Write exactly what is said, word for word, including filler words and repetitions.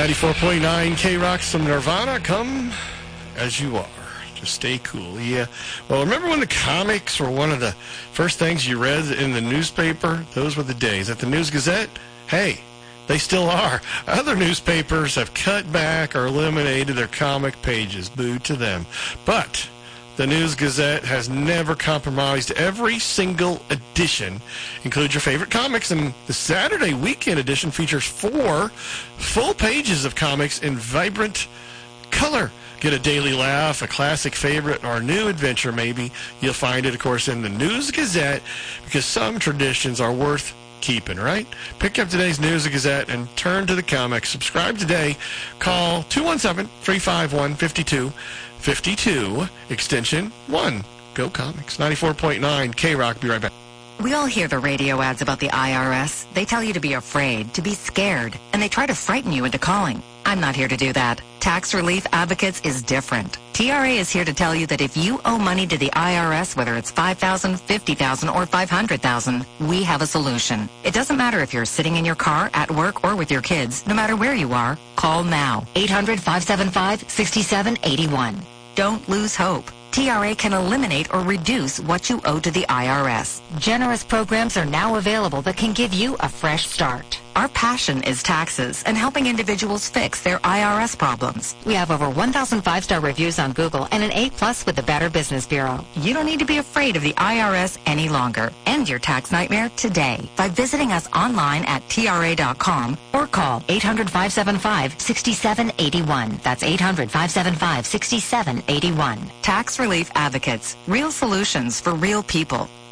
ninety-four point nine K-Rock, some Nirvana. Come as you are. Just stay cool. Yeah. Well, remember when the comics were one of the first things you read in the newspaper? Those were the days. At the News Gazette, hey, they still are. Other newspapers have cut back or eliminated their comic pages. Boo to them. But the News Gazette has never compromised. Every single edition includes your favorite comics, and the Saturday weekend edition features four full pages of comics in vibrant color. Get a daily laugh, a classic favorite, or a new adventure maybe. You'll find it, of course, in the News Gazette, because some traditions are worth keeping, right? Pick up today's News Gazette and turn to the comics. Subscribe today. Call two one seven, three five one, five two five two, extension one. Go Comics. ninety-four point nine K-Rock. Be right back. We all hear the radio ads about the I R S. They tell you to be afraid, to be scared, and they try to frighten you into calling. I'm not here to do that. Tax Relief Advocates is different. T R A is here to tell you that if you owe money to the I R S, whether it's five thousand dollars, fifty thousand dollars, or five hundred thousand dollars, we have a solution. It doesn't matter if you're sitting in your car, at work, or with your kids. No matter where you are, call now. eight hundred, five seven five, six seven eight one. Don't lose hope. T R A can eliminate or reduce what you owe to the I R S. Generous programs are now available that can give you a fresh start. Our passion is taxes and helping individuals fix their I R S problems. We have over one thousand five-star reviews on Google and an A plus with the Better Business Bureau. You don't need to be afraid of the I R S any longer. End your tax nightmare today by visiting us online at T R A dot com or call eight hundred, five seven five, six seven eight one. That's eight hundred, five seven five, six seven eight one. Tax Relief Advocates. Real solutions for real people.